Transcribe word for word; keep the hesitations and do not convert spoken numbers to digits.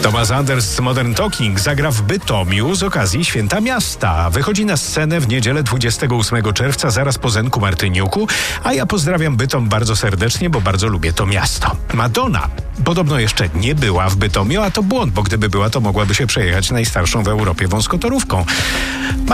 Thomas Anders z Modern Talking zagra w Bytomiu z okazji Święta Miasta. Wychodzi na scenę w niedzielę dwudziestego ósmego czerwca, zaraz po Zenku Martyniuku, a ja pozdrawiam Bytom bardzo serdecznie, bo bardzo lubię to miasto. Madonna podobno jeszcze nie była w Bytomiu, a to błąd, bo gdyby była, to mogłaby się przejechać najstarszą w Europie wąskotorówką.